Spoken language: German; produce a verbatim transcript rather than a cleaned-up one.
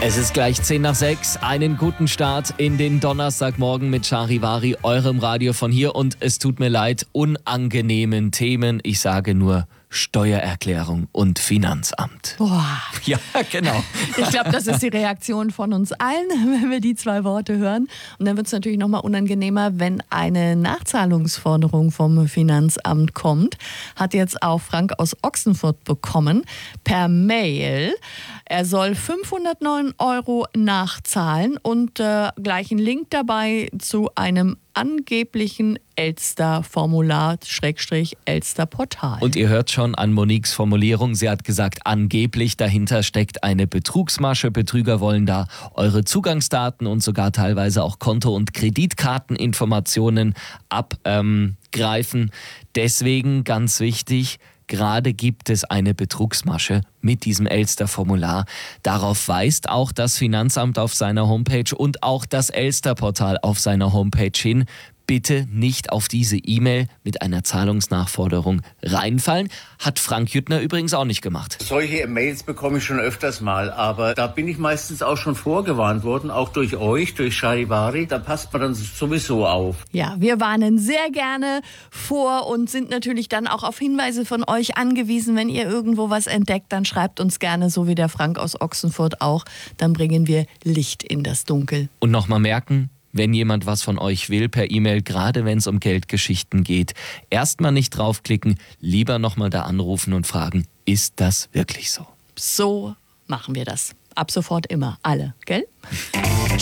Es ist gleich zehn nach sechs. Einen guten Start in den Donnerstagmorgen mit Charivari, eurem Radio von hier. Und es tut mir leid, unangenehmen Themen. Ich sage nur Steuererklärung und Finanzamt. Boah. Ja, genau. Ich glaube, das ist die Reaktion von uns allen, wenn wir die zwei Worte hören. Und dann wird es natürlich nochmal unangenehmer, wenn eine Nachzahlungsforderung vom Finanzamt kommt. Hat jetzt auch Frank aus Ochsenfurt bekommen, per Mail. Er soll fünfhundertneun Euro nachzahlen und äh, gleich einen Link dabei zu einem angeblichen Elster-Formular, Schrägstrich Elster-Portal. Und ihr hört schon an Moniques Formulierung, sie hat gesagt, angeblich dahinter steckt eine Betrugsmasche. Betrüger wollen da eure Zugangsdaten und sogar teilweise auch Konto- und Kreditkarteninformationen abgreifen. Ähm, Deswegen ganz wichtig, gerade gibt es eine Betrugsmasche mit diesem Elster-Formular. Darauf weist auch das Finanzamt auf seiner Homepage und auch das Elster-Portal auf seiner Homepage hin. Bitte nicht auf diese E-Mail mit einer Zahlungsnachforderung reinfallen. Hat Frank Jüttner übrigens auch nicht gemacht. Solche Mails bekomme ich schon öfters mal, aber da bin ich meistens auch schon vorgewarnt worden, auch durch euch, durch Charivari. Da passt man dann sowieso auf. Ja, wir warnen sehr gerne vor und sind natürlich dann auch auf Hinweise von euch angewiesen. Wenn ihr irgendwo was entdeckt, dann schreibt uns gerne, so wie der Frank aus Ochsenfurt auch. Dann bringen wir Licht in das Dunkel. Und nochmal merken, wenn jemand was von euch will per E-Mail, gerade wenn es um Geldgeschichten geht, erstmal nicht draufklicken, lieber nochmal da anrufen und fragen, ist das wirklich so? So machen wir das. Ab sofort immer. Alle, gell?